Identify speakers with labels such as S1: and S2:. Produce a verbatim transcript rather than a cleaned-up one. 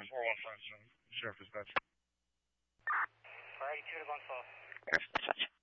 S1: four one five seven, Sheriff Dispatch.
S2: four eighty-two to one four.
S3: Sheriff Dispatch.